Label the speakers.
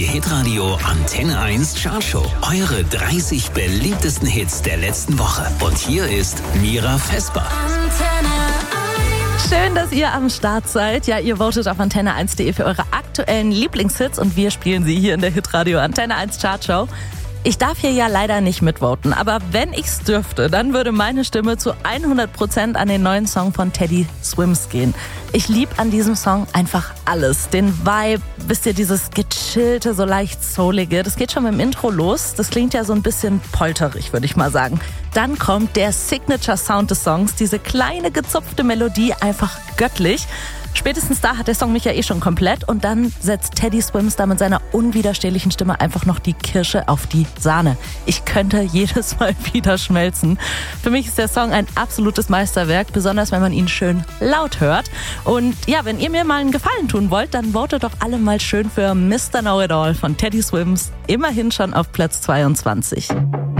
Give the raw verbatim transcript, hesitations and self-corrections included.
Speaker 1: Die Hitradio Antenne eins Chartshow. Eure dreißig beliebtesten Hits der letzten Woche. Und hier ist Mira Vesper.
Speaker 2: Schön, dass ihr am Start seid. Ja, ihr votet auf antenne eins punkt de für eure aktuellen Lieblingshits und wir spielen sie hier in der Hitradio Antenne eins Chartshow. Ich darf hier ja leider nicht mitvoten, aber wenn ich's dürfte, dann würde meine Stimme zu hundert Prozent an den neuen Song von Teddy Swims gehen. Ich lieb an diesem Song einfach alles. Den Vibe, wisst ihr, dieses gechillte, so leicht soulige. Das geht schon mit dem Intro los. Das klingt ja so ein bisschen polterig, würde ich mal sagen. Dann kommt der Signature-Sound des Songs, diese kleine gezupfte Melodie, einfach göttlich. Spätestens da hat der Song mich ja eh schon komplett und dann setzt Teddy Swims da mit seiner unwiderstehlichen Stimme einfach noch die Kirsche auf die Sahne. Ich könnte jedes Mal wieder schmelzen. Für mich ist der Song ein absolutes Meisterwerk, besonders wenn man ihn schön laut hört. Und ja, wenn ihr mir mal einen Gefallen tun wollt, dann votet doch alle mal schön für Mister Know-It-All von Teddy Swims, immerhin schon auf Platz zweiundzwanzig.